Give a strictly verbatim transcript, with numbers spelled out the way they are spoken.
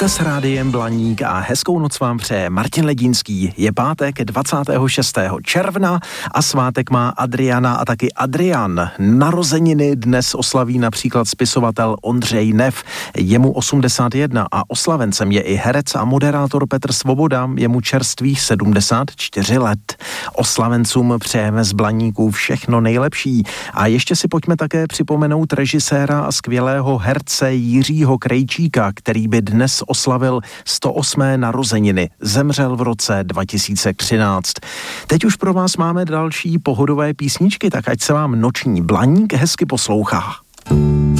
Jste s Rádiem Blaník a hezkou noc vám přeje Martin Ledínský. Je pátek dvacátého šestého června a svátek má Adriana a taky Adrian. Narozeniny dnes oslaví například spisovatel Ondřej Neff, jemu osmdesát jedna a oslavencem je i herec a moderátor Petr Svoboda, jemu čerstvých sedmdesát čtyři let. Oslavencům přejeme z Blaníků všechno nejlepší a ještě si pojďme také připomenout režiséra a skvělého herce Jiřího Krejčíka, který by dnes oslavil sto osmé narozeniny. Zemřel v roce dva tisíce třináct. Teď už pro vás máme další pohodové písničky, tak ať se vám noční Blaník hezky poslouchá.